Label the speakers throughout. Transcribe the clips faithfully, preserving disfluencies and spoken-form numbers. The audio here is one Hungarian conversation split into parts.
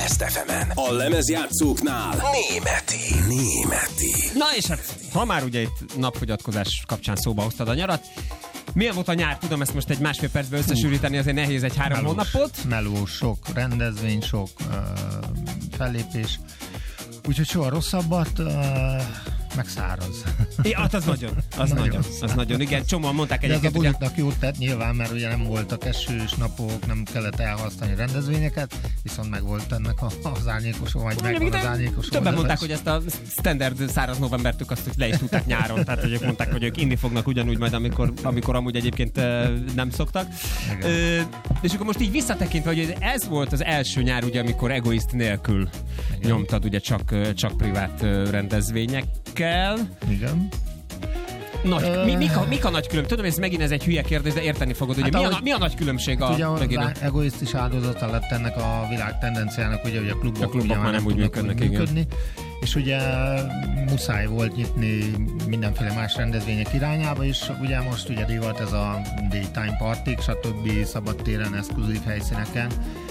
Speaker 1: Ezt ef emen. A lemezjátszóknál Németi. Németi.
Speaker 2: Na és hát, ha már ugye itt napfogyatkozás kapcsán szóba hoztad a nyarat, milyen volt a nyár? Tudom ezt most egy másfél percben összesűríteni, azért nehéz egy három
Speaker 3: melós,
Speaker 2: hónapot.
Speaker 3: Melós, sok rendezvény, sok uh, fellépés. Úgyhogy soha rosszabbat, uh, meg száraz.
Speaker 2: É, hát az nagyon, az nagyon, nagyon az nagyon, igen, csomóan mondták egyébként.
Speaker 3: De ez a buliknak jót tett nyilván, mert ugye nem voltak esős napok, nem kellett elhasztani rendezvényeket, viszont meg volt ennek a, az árnyékos, vagy megvan az árnyékos.
Speaker 2: Többen mondták, hogy ezt a standard száraz novembertük azt, hogy le is tudták nyáron, tehát hogy ők mondták, hogy ők inni fognak ugyanúgy majd, amikor, amikor amúgy egyébként nem szoktak. Ö, és akkor most így visszatekintve, hogy ez volt az első nyár, ugye, amikor egoist nélkül igen. nyomtad ugye csak, csak privát rendezvényekkel.
Speaker 3: Igen.
Speaker 2: Nagy, uh, mi, mik, a, mik a nagy különbség? Tudom, ez megint ez egy hülye kérdés, de érteni fogod, hogy hát mi, ahogy, a, mi a nagy különbség a...
Speaker 3: Ugye az egoist is áldozata lett ennek a világ tendenciának, ugye, hogy a klubok,
Speaker 2: a klubok
Speaker 3: ugye,
Speaker 2: már nem úgy működnek, úgy működni,
Speaker 3: és ugye muszáj volt nyitni mindenféle más rendezvények irányába, és ugye most ugye divat ez a daytime partik, stb. Szabadtéren, exkluzív helyszíneken.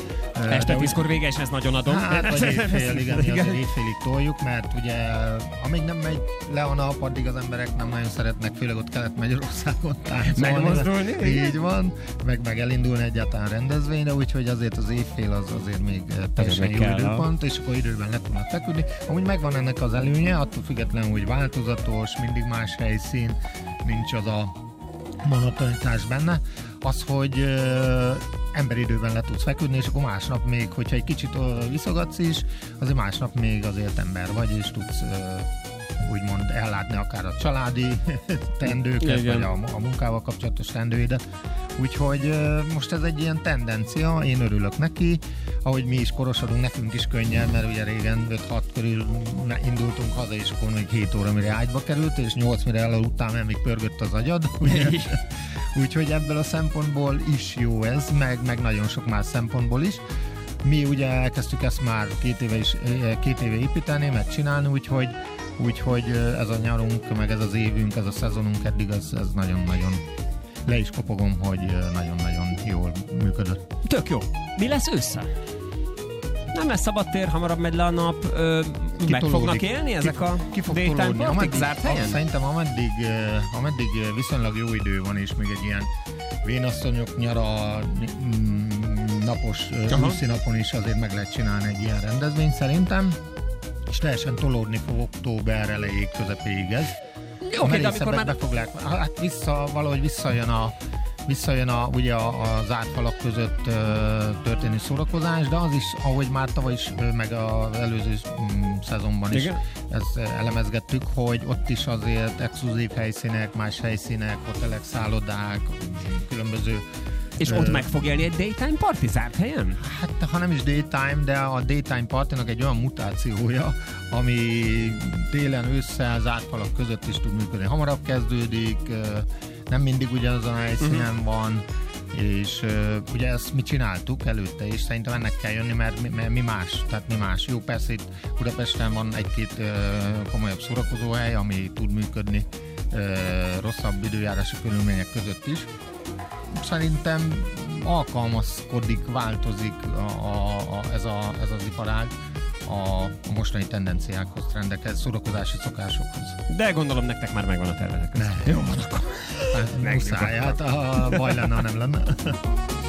Speaker 2: Este tízkor vége, és ez nagyon adom.
Speaker 3: Hát, vagy éjfél, igen, igen. Azért éjfélig toljuk, mert ugye amíg nem megy le a nap, addig az emberek nem nagyon szeretnek, főleg ott Kelet-Magyarországon táncolni.
Speaker 2: Megmozdulni?
Speaker 3: Így van, meg, meg elindulni egyáltalán rendezvényre, úgyhogy azért az éjfél az azért még teljesen jó időpont, és akkor időben le tudnak feküdni. Amúgy megvan ennek az előnye, attól függetlenül, hogy változatos, mindig más helyszín, nincs az a monotonitás benne, az, hogy ö, emberidőben le tudsz feküdni, és akkor másnap még, hogyha egy kicsit ö, viszogatsz is, azért másnap még azért ember vagy, és tudsz ö, úgymond ellátni akár a családi teendőket, igen. vagy a, a munkával kapcsolatos teendőidet. Úgyhogy ö, most ez egy ilyen tendencia, én örülök neki, ahogy mi is korosodunk, nekünk is könnyebb, mert ugye régen öt-hat körül indultunk haza, és akkor még hét óra mire ágyba került, és nyolc mire elaludtál, mert még pörgött az agyad, ugye? Úgyhogy ebből a szempontból is jó ez, meg, meg nagyon sok más szempontból is. Mi ugye elkezdtük ezt már két éve, is, két éve építeni, meg csinálni, úgyhogy, úgyhogy ez a nyarunk, meg ez az évünk, ez a szezonunk eddig, ez, ez nagyon-nagyon le is kopogom, hogy nagyon-nagyon jól működött.
Speaker 2: Tök jó. Mi lesz ősszel? Nem lesz szabadtér, hamarabb megy le a nap, ö, meg fognak élni ezek ki, a
Speaker 3: ki fog tolódni.
Speaker 2: Partik zárt helyen?
Speaker 3: Szerintem ameddig, ameddig viszonylag jó idő van, és még egy ilyen vénasszonyok nyara mm, napos őszi napon is azért meg lehet csinálni egy ilyen rendezvényt szerintem, és teljesen tolódni fog október elejéig, közepéig ez.
Speaker 2: Jó, okay, de amikor már...
Speaker 3: Befoglák, hát vissza, valahogy visszajön a visszajön a, ugye az átfalak között uh, történő szórakozás, de az is, ahogy már tavaly is, meg az előző um, szezonban is igen. ezt elemezgettük, hogy ott is azért exkluzív helyszínek, más helyszínek, hotelek, szállodák, különböző.
Speaker 2: És ott uh, meg fog élni egy daytime party zárt helyen?
Speaker 3: Hát, ha nem is daytime, de a daytime partynak egy olyan mutációja, ami télen, ősszel, zárt falak között is tud működni. Hamarabb kezdődik, uh, nem mindig ugyanazon a helyszínen uh-huh. van, és uh, ugye ezt mi csináltuk előtte, és szerintem ennek kell jönni, mert mi, mert mi más, tehát mi más. Jó, persze itt Budapesten van egy-két uh, komolyabb szórakozóhely, ami tud működni uh, rosszabb időjárási körülmények között is. Szerintem alkalmazkodik, változik a, a, a, ez, a, ez az iparág a, a mostani tendenciákhoz, trendekhez, szórakozási szokásokhoz.
Speaker 2: De gondolom nektek már megvan a tervetek.
Speaker 3: Jó van akkor. Hát, muszáj, hát a baj lenne, ha nem lenne.